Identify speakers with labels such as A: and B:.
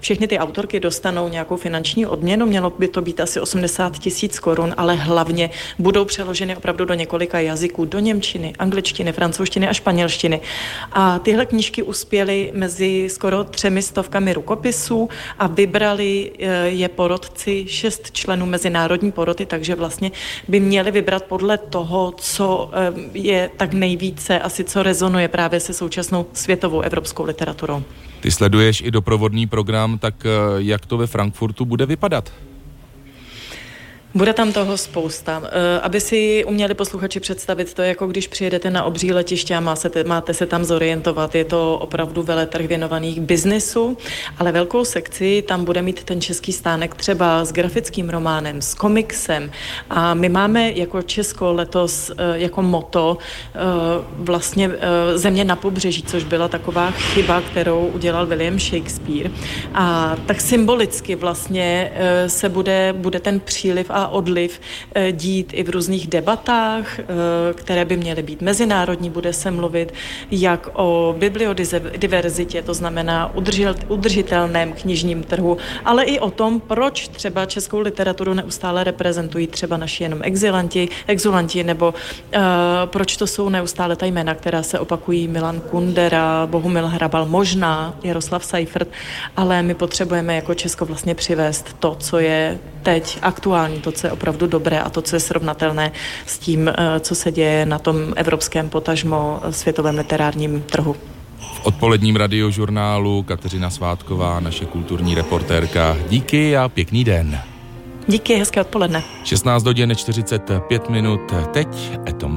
A: všechny ty autorky dostanou nějakou finanční odměnu, mělo by to být asi 80 000 korun, ale hlavně budou přeloženy opravdu do několika jazyků, do němčiny, angličtiny, francouzštiny a španělštiny. A tyhle knížky uspěly mezi skoro 300 rukopisů a vybrali je porotci 6 členů mezinárodní poroty, takže vlastně by měli vybrat podle toho, co je tak nejvíce, asi co rezonuje právě se současnou světovou evropskou literaturou.
B: Ty sleduješ i doprovodný program, tak jak to ve Frankfurtu bude vypadat?
A: Bude tam toho spousta. Aby si uměli posluchači představit to, jako když přijedete na obří letiště a máte se tam zorientovat. Je to opravdu veletrh věnovaných biznesu, ale velkou sekci tam bude mít ten český stánek třeba s grafickým románem, s komiksem. A my máme jako Česko letos jako motto vlastně země na pobřeží, což byla taková chyba, kterou udělal William Shakespeare. A tak symbolicky vlastně se bude ten příliv a odliv dít i v různých debatách, které by měly být mezinárodní, bude se mluvit jak o bibliodiverzitě, to znamená udržitelném knižním trhu, ale i o tom, proč třeba českou literaturu neustále reprezentují třeba naši jenom exulanti, nebo proč to jsou neustále ta jména, která se opakují, Milan Kundera, Bohumil Hrabal, možná Jaroslav Seifert, ale my potřebujeme jako Česko vlastně přivést to, co je teď aktuální, to, co je opravdu dobré a to, co je srovnatelné s tím, co se děje na tom evropském potažmo světovém literárním trhu.
B: V odpoledním radiožurnálu Kateřina Svátková, naše kulturní reportérka. Díky a pěkný den.
A: Díky, hezké odpoledne.
B: 16:45, teď Etom